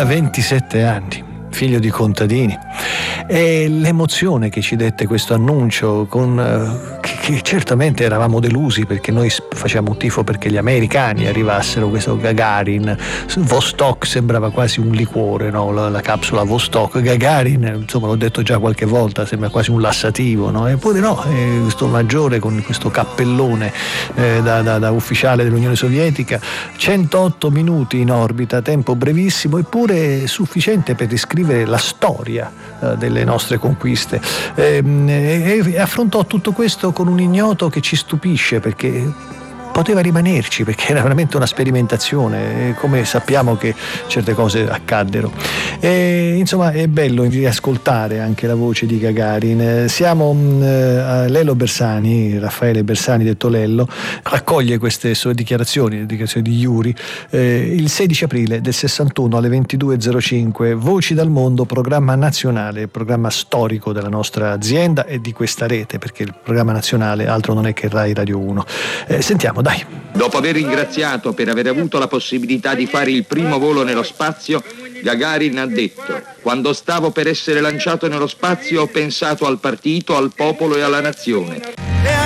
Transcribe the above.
27 anni, figlio di contadini, e l'emozione che ci dette questo annuncio, che certamente eravamo delusi, perché noi facciamo un tifo perché gli americani arrivassero. Questo Gagarin, Vostok sembrava quasi un liquore, no? La capsula Vostok, Gagarin, insomma, l'ho detto già qualche volta, sembra quasi un lassativo, no? Eppure no, questo maggiore con questo cappellone da ufficiale dell'Unione Sovietica, 108 minuti in orbita, tempo brevissimo eppure sufficiente per riscrivere la storia delle nostre conquiste, e affrontò tutto questo con un ignoto che ci stupisce, perché poteva rimanerci, perché era veramente una sperimentazione, come sappiamo che certe cose accaddero. E, insomma, è bello riascoltare anche la voce di Gagarin. Siamo a Lello Bersani, Raffaele Bersani detto Lello, raccoglie queste sue dichiarazioni di Yuri, il 16 aprile del 61 alle 22.05, Voci dal Mondo, programma nazionale, programma storico della nostra azienda e di questa rete, perché il programma nazionale altro non è che Rai Radio 1. Sentiamo, dai. Dopo aver ringraziato per aver avuto la possibilità di fare il primo volo nello spazio, Gagarin ha detto: quando stavo per essere lanciato nello spazio ho pensato al partito, al popolo e alla nazione.